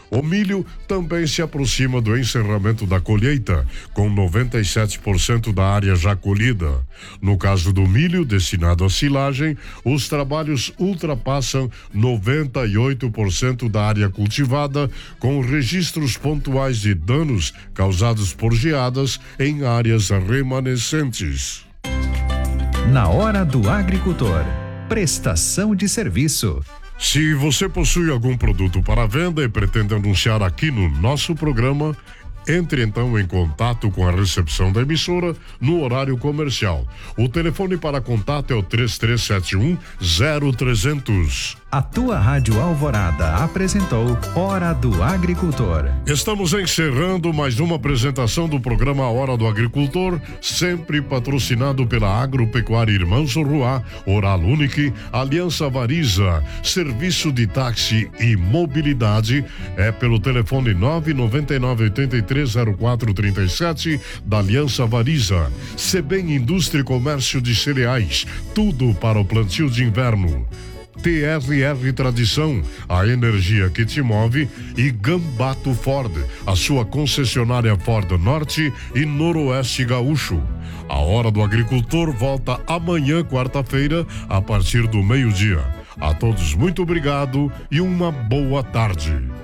O milho também se aproxima do encerramento da colheita, com 97% da área já colhida. No caso do milho destinado à silagem, os trabalhos ultrapassam 98% da área cultivada, com registros pontuais de danos causados por geadas em áreas remanescentes. Na Hora do Agricultor, prestação de serviço. Se você possui algum produto para venda e pretende anunciar aqui no nosso programa, entre então em contato com a recepção da emissora no horário comercial. O telefone para contato é o 3371-0300. A tua Rádio Alvorada apresentou Hora do Agricultor. Estamos encerrando mais uma apresentação do programa Hora do Agricultor, sempre patrocinado pela Agropecuária Irmãos Roá, Oral Unique, Aliança Variza, Serviço de Táxi e Mobilidade, é pelo telefone 999-830437 da Aliança Variza. Sebem Indústria e Comércio de Cereais, tudo para o plantio de inverno. TRR Tradição, a energia que te move, e Gambato Ford, a sua concessionária Ford Norte e Noroeste Gaúcho. A Hora do Agricultor volta amanhã, quarta-feira, a partir do meio-dia. A todos muito obrigado e uma boa tarde.